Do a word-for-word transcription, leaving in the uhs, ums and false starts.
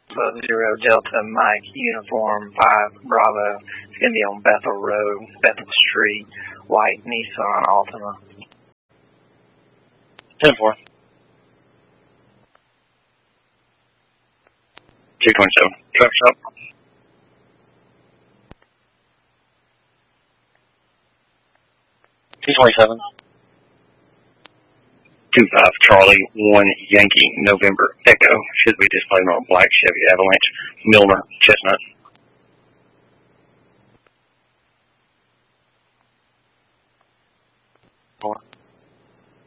Alpha Zero Delta Mike Uniform five Bravo. It's going to be on Bethel Road, Bethel Street, white Nissan Altima. ten four. two twenty-seven. Truck stop. two twenty-seven. two five Charlie one Yankee November Echo. Should be displayed on a black Chevy Avalanche. Milner Chestnut.